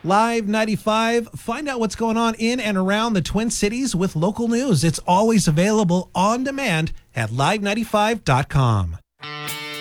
Live 95, find out what's going on in and around the Twin Cities with local news. It's always available on demand at live95.com.